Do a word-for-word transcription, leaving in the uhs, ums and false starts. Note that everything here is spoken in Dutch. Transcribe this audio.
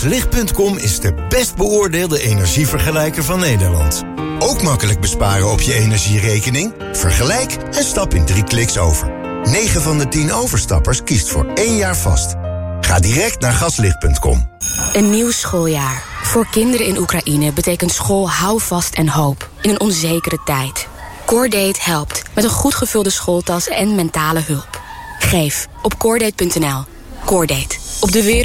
Gaslicht punt com is de best beoordeelde energievergelijker van Nederland. Ook makkelijk besparen op je energierekening? Vergelijk en stap in drie kliks over. negen van de tien overstappers kiest voor één jaar vast. Ga direct naar gaslicht punt com. Een nieuw schooljaar. Voor kinderen in Oekraïne betekent school houvast en hoop. In een onzekere tijd. Coordate helpt met een goed gevulde schooltas en mentale hulp. Geef op coordate punt n l. Coordate. Op de wereld.